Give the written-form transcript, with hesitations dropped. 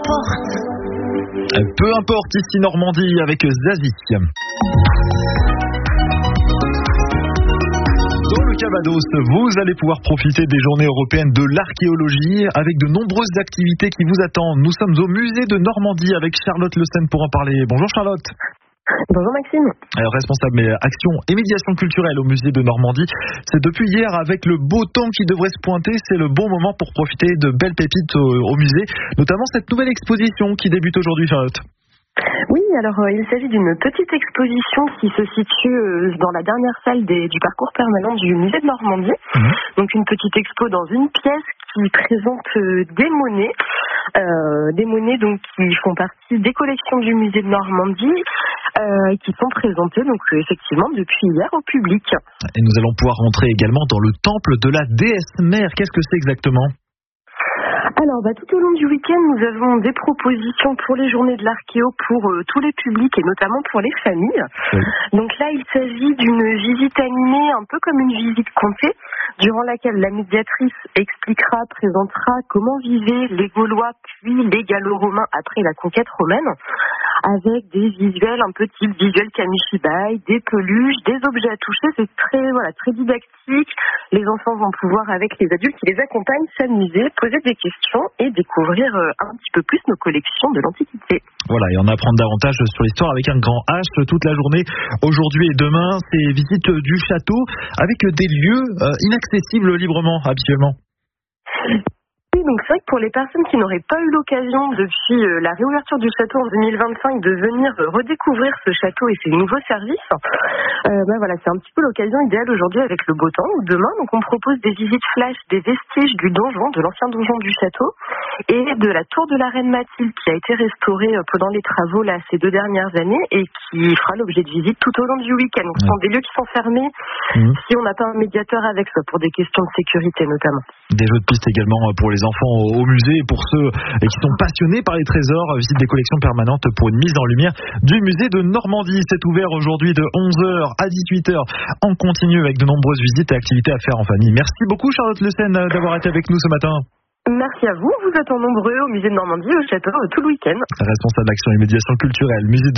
Peu importe, ici Normandie avec Zazie. Dans le Calvados, vous allez pouvoir profiter des journées européennes de l'archéologie avec de nombreuses activités qui vous attendent. Nous sommes au musée de Normandie avec Charlotte Le Sen pour en parler. Bonjour Charlotte. Bonjour Maxime. Responsable action et médiation culturelle au musée de Normandie. C'est depuis hier avec le beau temps qui devrait se pointer. C'est le bon moment pour profiter de belles pépites au musée, notamment cette nouvelle exposition qui débute aujourd'hui, Charlotte. Oui, alors il s'agit d'une petite exposition qui se situe dans la dernière salle du parcours permanent du musée de Normandie. Donc une petite expo dans une pièce qui présente des monnaies donc qui font partie des collections du musée de Normandie et qui sont présentées donc effectivement depuis hier au public. Et nous allons pouvoir rentrer également dans le temple de la déesse mère. Qu'est-ce que c'est exactement ? Alors, tout au long du week-end, nous avons des propositions pour les journées de l'archéo pour tous les publics et notamment pour les familles. Oui. Donc là, il s'agit d'une visite animée, un peu comme une visite comptée, durant laquelle la médiatrice présentera comment vivaient les Gaulois puis les Gallo-Romains après la conquête romaine, avec des visuels un peu type visuel Kamishibai, des peluches, des objets à toucher. C'est très didactique. Les enfants vont pouvoir, avec les adultes qui les accompagnent, s'amuser, poser des questions et découvrir un petit peu plus nos collections de l'Antiquité. Voilà, et en apprendre davantage sur l'histoire avec un grand H toute la journée. Aujourd'hui et demain, c'est visite du château avec des lieux inaccessibles librement habituellement. Donc c'est vrai que pour les personnes qui n'auraient pas eu l'occasion depuis la réouverture du château en 2025 de venir redécouvrir ce château et ses nouveaux services, c'est un petit peu l'occasion idéale aujourd'hui avec le beau temps ou demain. Donc on propose des visites flash des vestiges du donjon, de l'ancien donjon du château et de la tour de la Reine Mathilde qui a été restaurée pendant les travaux ces 2 dernières années et qui fera l'objet de visites tout au long du week-end. Donc ce sont des lieux qui sont fermés si on n'a pas un médiateur avec soi pour des questions de sécurité notamment. Des jeux de piste également pour les enfants au musée et pour ceux qui sont passionnés par les trésors. Visite des collections permanentes pour une mise en lumière du musée de Normandie. C'est ouvert aujourd'hui de 11h à 18h en continu avec de nombreuses visites et activités à faire en famille. Merci beaucoup Charlotte Le Sen d'avoir été avec nous ce matin. Merci à vous. Vous êtes nombreux au musée de Normandie, au château, tout le week-end. Responsable d'action et médiation culturelle, musée de